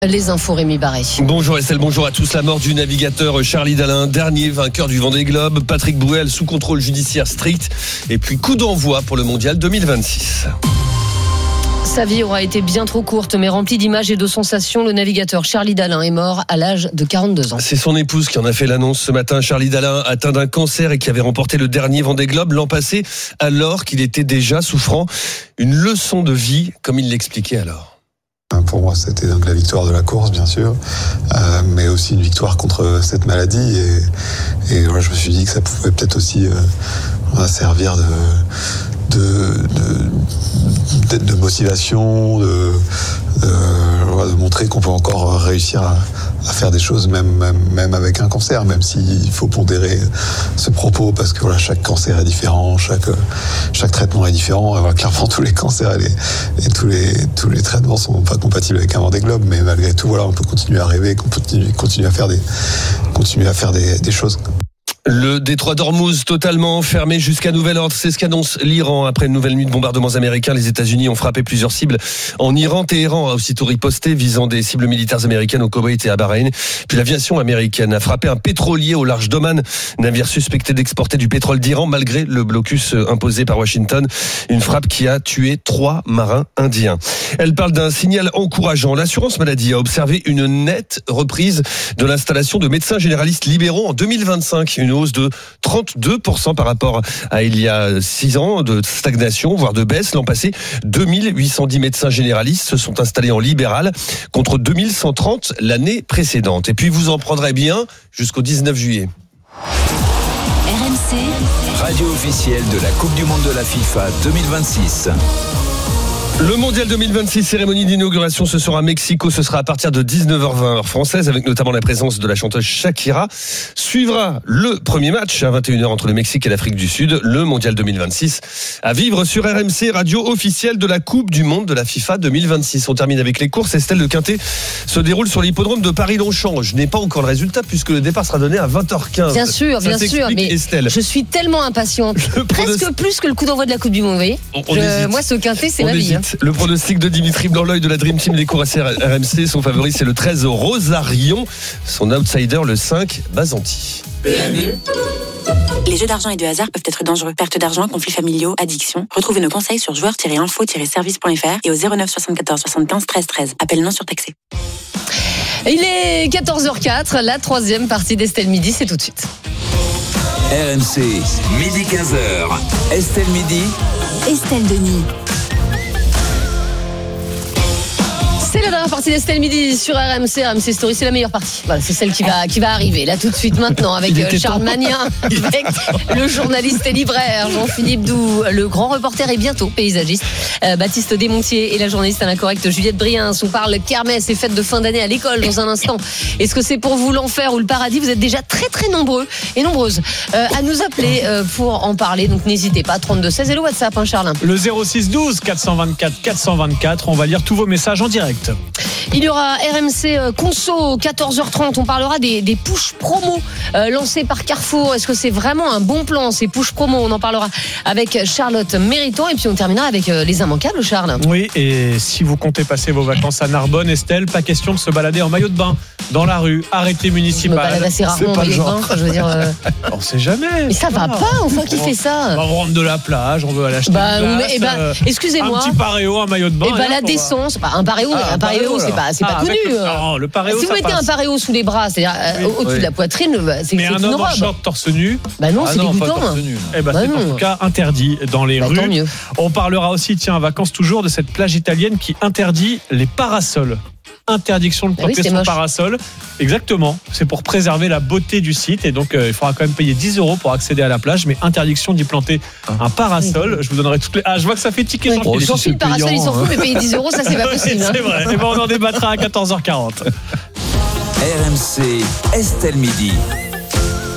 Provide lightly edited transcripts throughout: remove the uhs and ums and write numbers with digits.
Les infos, Rémi Barré. Bonjour Estelle, bonjour à tous. La mort du navigateur Charlie Dalin, dernier vainqueur du Vendée Globe. Patrick Brouel sous contrôle judiciaire strict. Et puis coup d'envoi pour le mondial 2026. Sa vie aura été bien trop courte, mais remplie d'images et de sensations. Le navigateur Charlie Dalin est mort à l'âge de 42 ans. C'est son épouse qui en a fait l'annonce ce matin. Charlie Dalin, atteint d'un cancer et qui avait remporté le dernier Vendée Globe l'an passé, alors qu'il était déjà souffrant. Une leçon de vie, comme il l'expliquait alors. Pour moi, c'était donc la victoire de la course, bien sûr, mais aussi une victoire contre cette maladie. Et voilà, je me suis dit que ça pouvait peut-être aussi servir de motivation, de montrer qu'on peut encore réussir à faire des choses, même avec un cancer, même s'il faut pondérer ce propos, parce que voilà, chaque cancer est différent, chaque traitement est différent. Voilà, clairement, tous les cancers et tous les traitements sont pas compatibles avec un Vendée Globe, mais malgré tout, voilà, on peut continuer à rêver, continuer à faire des choses. Le détroit d'Ormuz totalement fermé jusqu'à nouvel ordre, c'est ce qu'annonce l'Iran. Après une nouvelle nuit de bombardements américains, les États-Unis ont frappé plusieurs cibles en Iran. Téhéran a aussitôt riposté, visant des cibles militaires américaines au Koweït et à Bahreïn. Puis l'aviation américaine a frappé un pétrolier au large d'Oman, navire suspecté d'exporter du pétrole d'Iran malgré le blocus imposé par Washington. Une frappe qui a tué 3 marins indiens. Elle parle d'un signal encourageant. L'assurance maladie a observé une nette reprise de l'installation de médecins généralistes libéraux en 2025. Une hausse de 32% par rapport à il y a 6 ans de stagnation, voire de baisse. L'an passé, 2810 médecins généralistes se sont installés en libéral contre 2130 l'année précédente. Et puis vous en prendrez bien jusqu'au 19 juillet. RMC, radio officielle de la Coupe du Monde de la FIFA 2026. Le mondial 2026, cérémonie d'inauguration, ce sera à Mexico. Ce sera à partir de 19h20 heure française, avec notamment la présence de la chanteuse Shakira. Suivra le premier match à 21h entre le Mexique et l'Afrique du Sud. Le mondial 2026 à vivre sur RMC, radio officielle de la Coupe du Monde de la FIFA 2026. On termine avec les courses. Estelle, le Quintet se déroule sur l'hippodrome de Paris-Longchamp. Je n'ai pas encore le résultat puisque le départ sera donné à 20h15. Bien sûr, mais Estelle, je suis tellement impatiente. Presque plus que le coup d'envoi de la Coupe du Monde, vous voyez. Moi, ce Quintet, c'est ma vie. Le pronostic de Dimitri Blanc-L'œil de la Dream Team des courses RMC, son favori c'est le 13 Rosarion, son outsider le 5 Bazanti. Les jeux d'argent et de hasard peuvent être dangereux. Perte d'argent, conflits familiaux, addiction. Retrouvez nos conseils sur joueurs-info-service.fr et au 09 74 75 13 13. Appel non surtaxé. Il est 14h04, la troisième partie d'Estelle Midi, c'est tout de suite. RMC, midi 15h. Estelle Midi. Estelle Denis. C'est la dernière partie d'Estelle Midi sur RMC. RMC Story, c'est la meilleure partie. Voilà, c'est celle qui va arriver là tout de suite maintenant avec Charles Magnin, avec le journaliste et libraire Jean-Philippe Doux, le grand reporter et bientôt paysagiste Baptiste Desmontiers et la journaliste à l'incorrecte Juliette Briens. On parle kermesse et fêtes de fin d'année à l'école dans un instant. Est-ce que c'est pour vous l'enfer ou le paradis? Vous êtes déjà très très nombreux et nombreuses à nous appeler pour en parler. Donc n'hésitez pas, 3216 et le WhatsApp, Charles. Le 06 12 424 424. On va lire tous vos messages en direct. Il y aura RMC Conso 14h30. On parlera des push promo lancés par Carrefour. Est-ce que c'est vraiment un bon plan ces push promo? On en parlera avec Charlotte Mériton et puis on terminera avec les immanquables, Charles. Oui, et si vous comptez passer vos vacances à Narbonne, Estelle, pas question de se balader en maillot de bain dans la rue, arrêté municipal. Je me balade assez rarement en maillot de bain. Je veux dire. On sait jamais. Mais ça va pas, enfin qui fait ça? On rentre de la plage, on veut aller acheter une glace, excusez-moi. Un petit paréo, un maillot de bain. La décence, un paréo, c'est pas connu. Non, le paréo, si vous mettez un paréo sous les bras, c'est-à-dire au-dessus de la poitrine, c'est mais une un homme robe. en short torse nu. Non, c'est dégoûtant. C'est en tout cas interdit dans les rues. Tant mieux. On parlera aussi, vacances toujours, de cette plage italienne qui interdit les parasols. Interdiction de planter son parasol. Exactement. C'est pour préserver la beauté du site. Et donc, il faudra quand même payer 10 € pour accéder à la plage. Mais interdiction d'y planter un parasol. Je vous donnerai toutes les. Je vois que ça fait tiquer Jean-Philippe. Jean-Philippe, le parasol, il s'en fout, mais payer 10 €, ça, c'est pas possible. C'est vrai. Et on en débattra à 14h40. RMC, Estelle Midi.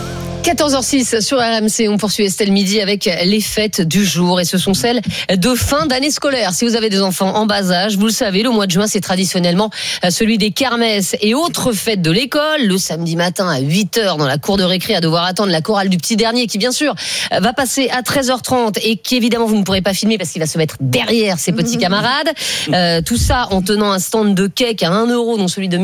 14h06 sur RMC, on poursuit Estelle Midi avec les fêtes du jour et ce sont celles de fin d'année scolaire. Si vous avez des enfants en bas âge, vous le savez, le mois de juin c'est traditionnellement celui des kermesses et autres fêtes de l'école. Le samedi matin à 8h dans la cour de récré à devoir attendre la chorale du petit dernier qui bien sûr va passer à 13h30 et qui évidemment vous ne pourrez pas filmer parce qu'il va se mettre derrière ses petits camarades. Tout ça en tenant un stand de cake à 1 €, dont celui de